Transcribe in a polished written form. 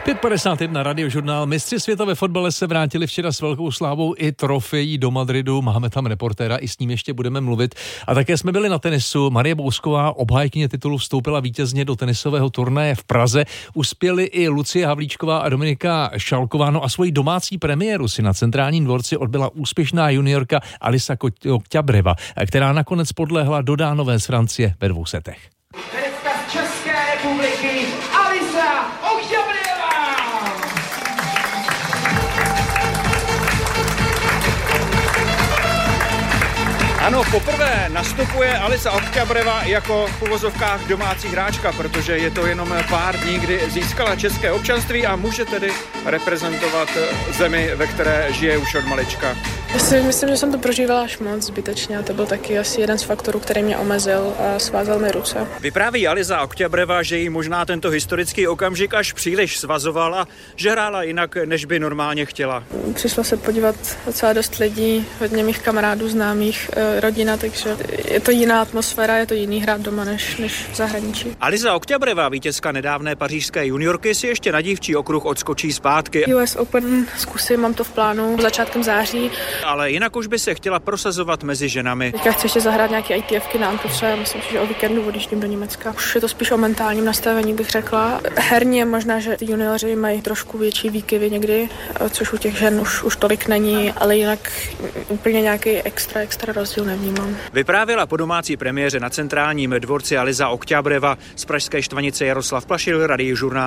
5:51 Radiožurnál. Mistři světa ve fotbale se vrátili včera s velkou slávou i trofejí do Madridu. Máme tam reportéra, i s ním ještě budeme mluvit. A také jsme byli na tenisu. Marie Bousková, obhájkyně titulu, vstoupila vítězně do tenisového turnaje v Praze. Uspěli i Lucie Havlíčková a Dominika Šalková. No a svoji domácí premiéru si na Centrálním dvorci odbyla úspěšná juniorka Alisa Oktyabreva, která nakonec podlehla Dodánové z Francie ve 2 setech. Tenistka z České republiky Alisa Oktyabreva! Ano, poprvé nastupuje Alisa Oktyabreva jako v uvozovkách domácí hráčka, protože je to jenom pár dní, kdy získala české občanství a může tedy reprezentovat zemi, ve které žije už od malička. Myslím, že jsem to prožívala až moc zbytečně a to byl taky asi jeden z faktorů, který mě omezil a svázal mi ruce. Vypráví Alisa Oktyabreva, že jí možná tento historický okamžik až příliš svazoval a že hrála jinak, než by normálně chtěla. Přišla se podívat docela dost lidí, hodně mých kamarádů, známých, rodina, takže je to jiná atmosféra, je to jiný hrát doma než v zahraničí. Alisa Oktyabreva, vítězka nedávné pařížské juniorky, si ještě na dívčí okruh odskočí zpátky. US Open zkusím, mám to v plánu začátkem září. Ale jinak už by se chtěla prosazovat mezi ženami. Teďka chci ještě zahrát nějaké ITFky na Antuce a myslím si, že o víkendu odjíždím do Německa. Už je to spíš o mentálním nastavení, bych řekla. Herně možná, že ty junioři mají trošku větší výkyvy někdy, což u těch žen už tolik není, ale jinak úplně nějaký extra rozdíl nevnímám. Vyprávěla po domácí premiéře na Centrálním dvorci Alisa Oktyabreva. Z pražské Štvanice Jaroslav Plašil, Radiožurnál.